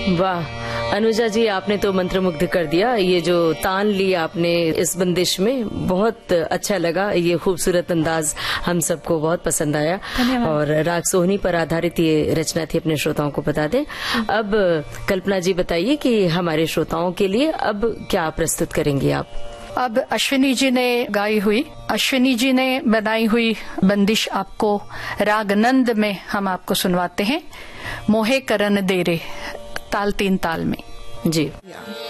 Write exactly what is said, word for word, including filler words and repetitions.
वाह अनुजा जी, आपने तो मंत्रमुग्ध कर दिया। ये जो तान लिया आपने इस बंदिश में, बहुत अच्छा लगा। ये खूबसूरत अंदाज हम सबको बहुत पसंद आया। और राग सोहनी पर आधारित ये रचना थी, अपने श्रोताओं को बता दें। अब कल्पना जी बताइए कि हमारे श्रोताओं के लिए अब क्या प्रस्तुत करेंगी आप? अब अश्विनी जी ने गाई हुई, अश्विनी जी ने बनाई हुई बंदिश आपको राग नंद में हम आपको सुनवाते हैं। मोहे करन देरे, ताल तीन ताल में। जी।